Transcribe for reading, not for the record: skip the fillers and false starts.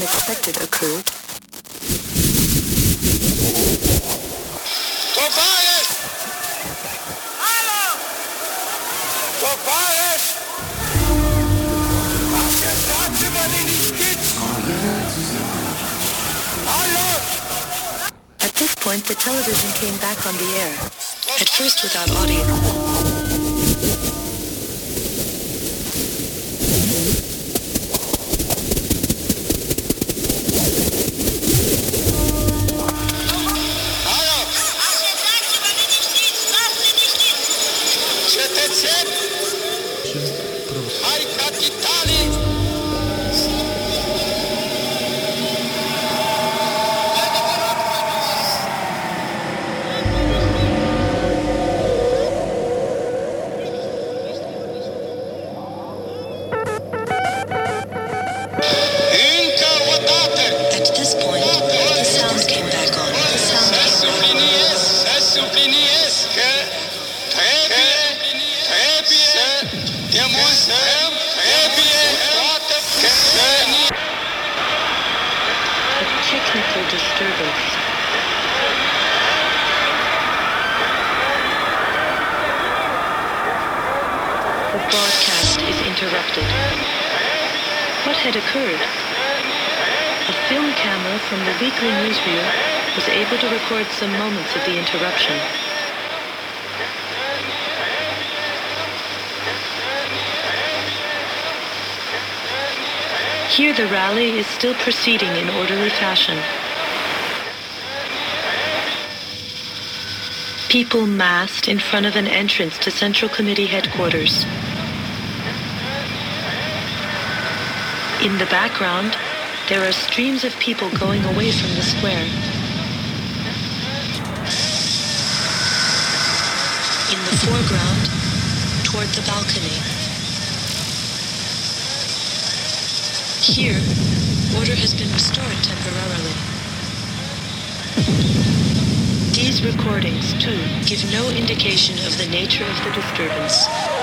unexpected occurred. Tobias! Hallo! Tobias! Was gesagt über die nicht gibt? Hallo! At this point, the television came back on the air, at first without audio. Technical disturbance. The broadcast is interrupted. What had occurred? A film camera from the weekly newsreel was able to record some moments of the interruption. Here the rally is still proceeding in orderly fashion. People massed in front of an entrance to Central Committee headquarters. In the background, there are streams of people going away from the square. In the foreground, toward the balcony. Here, order has been restored temporarily. These recordings, too, give no indication of the nature of the disturbance.